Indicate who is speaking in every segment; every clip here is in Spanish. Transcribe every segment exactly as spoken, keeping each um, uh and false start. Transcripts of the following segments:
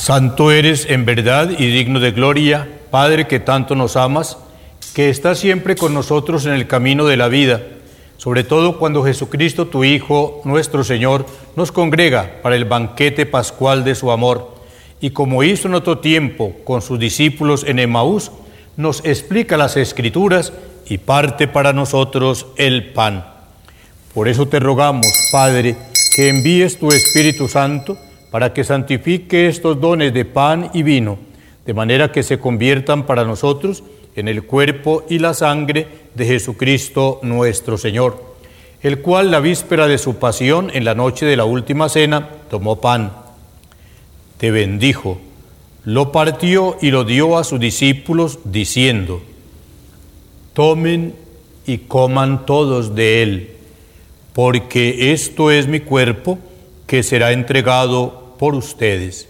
Speaker 1: Santo eres en verdad y digno de gloria, Padre que tanto nos amas, que estás siempre con nosotros en el camino de la vida, sobre todo cuando Jesucristo, tu Hijo, nuestro Señor, nos congrega para el banquete pascual de su amor, y como hizo en otro tiempo con sus discípulos en Emaús, nos explica las Escrituras y parte para nosotros el pan. Por eso te rogamos, Padre, que envíes tu Espíritu Santo para que santifique estos dones de pan y vino, de manera que se conviertan para nosotros en el cuerpo y la sangre de Jesucristo nuestro Señor, el cual la víspera de su pasión, en la noche de la última cena, tomó pan, te bendijo, lo partió y lo dio a sus discípulos, diciendo: tomen y coman todos de él, porque esto es mi cuerpo que será entregado por ustedes.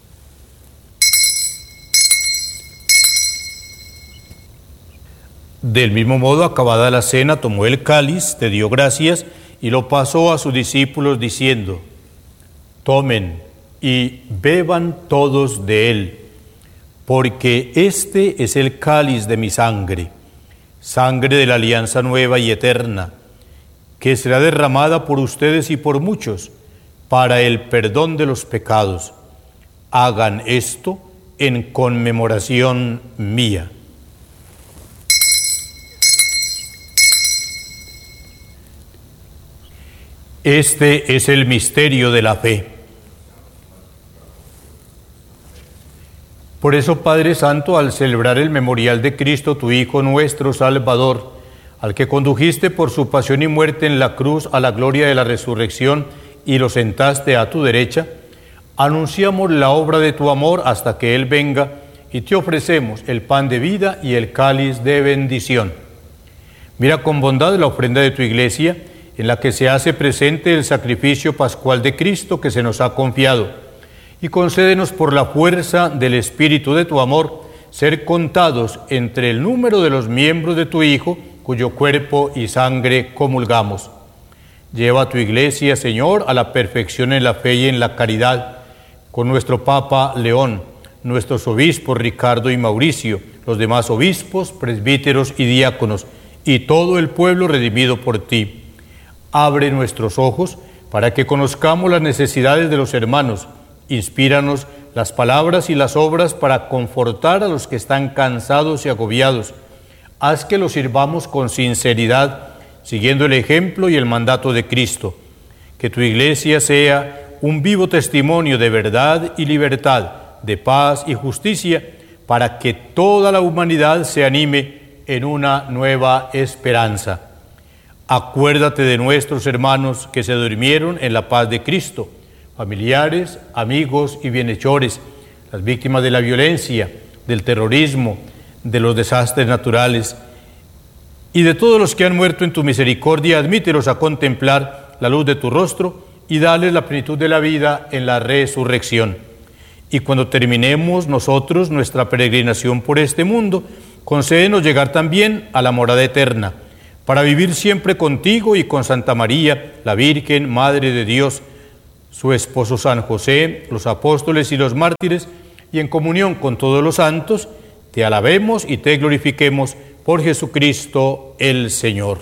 Speaker 1: Del mismo modo, acabada la cena, tomó el cáliz, te dio gracias y lo pasó a sus discípulos diciendo: tomen y beban todos de él, porque este es el cáliz de mi sangre, sangre de la alianza nueva y eterna, que será derramada por ustedes y por muchos para el perdón de los pecados. Hagan esto en conmemoración mía. Este es el misterio de la fe. Por eso, Padre Santo, al celebrar el memorial de Cristo, tu Hijo nuestro Salvador, al que condujiste por su pasión y muerte en la cruz a la gloria de la resurrección y lo sentaste a tu derecha, anunciamos la obra de tu amor hasta que Él venga y te ofrecemos el pan de vida y el cáliz de bendición. Mira con bondad la ofrenda de tu Iglesia, en la que se hace presente el sacrificio pascual de Cristo que se nos ha confiado, y concédenos por la fuerza del Espíritu de tu amor ser contados entre el número de los miembros de tu Hijo, cuyo cuerpo y sangre comulgamos. Lleva a tu Iglesia, Señor, a la perfección en la fe y en la caridad, con nuestro Papa León, nuestros obispos Ricardo y Mauricio, los demás obispos, presbíteros y diáconos, y todo el pueblo redimido por ti. Abre nuestros ojos para que conozcamos las necesidades de los hermanos. Inspíranos las palabras y las obras para confortar a los que están cansados y agobiados. Haz que los sirvamos con sinceridad, siguiendo el ejemplo y el mandato de Cristo. Que tu Iglesia sea un vivo testimonio de verdad y libertad, de paz y justicia, para que toda la humanidad se anime en una nueva esperanza. Acuérdate de nuestros hermanos que se durmieron en la paz de Cristo, familiares, amigos y bienhechores, las víctimas de la violencia, del terrorismo, de los desastres naturales, y de todos los que han muerto en tu misericordia. Admítelos a contemplar la luz de tu rostro y dales la plenitud de la vida en la resurrección. Y cuando terminemos nosotros nuestra peregrinación por este mundo, concédenos llegar también a la morada eterna, para vivir siempre contigo y con Santa María, la Virgen, Madre de Dios, su esposo San José, los apóstoles y los mártires, y en comunión con todos los santos, te alabemos y te glorifiquemos por Jesucristo el Señor.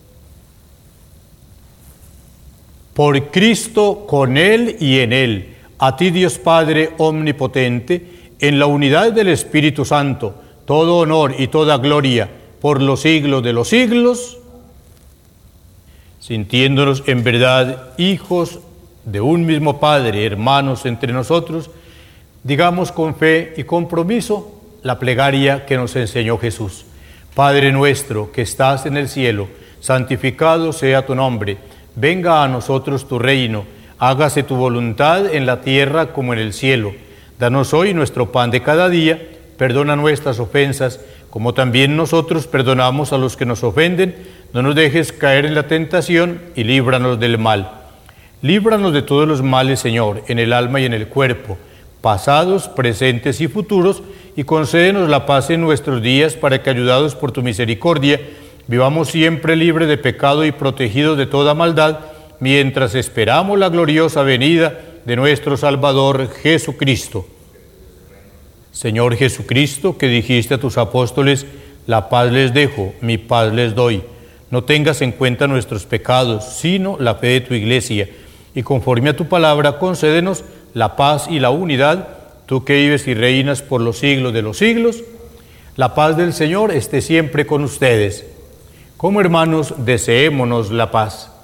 Speaker 1: Por Cristo, con Él y en Él, a ti Dios Padre omnipotente, en la unidad del Espíritu Santo, todo honor y toda gloria por los siglos de los siglos, sintiéndonos en verdad hijos de un mismo Padre, hermanos entre nosotros, digamos con fe y compromiso la plegaria que nos enseñó Jesús. Padre nuestro que estás en el cielo, santificado sea tu nombre, venga a nosotros tu reino, hágase tu voluntad en la tierra como en el cielo. Danos hoy nuestro pan de cada día, perdona nuestras ofensas, como también nosotros perdonamos a los que nos ofenden. No nos dejes caer en la tentación y líbranos del mal. Líbranos de todos los males, Señor, en el alma y en el cuerpo, pasados, presentes y futuros, y concédenos la paz en nuestros días, para que, ayudados por tu misericordia, vivamos siempre libres de pecado y protegidos de toda maldad, mientras esperamos la gloriosa venida de nuestro Salvador Jesucristo. Señor Jesucristo, que dijiste a tus apóstoles, la paz les dejo, mi paz les doy. No tengas en cuenta nuestros pecados, sino la fe de tu Iglesia. Y conforme a tu palabra, concédenos la paz y la unidad, tú que vives y reinas por los siglos de los siglos. La paz del Señor esté siempre con ustedes. Como hermanos, deseémonos la paz.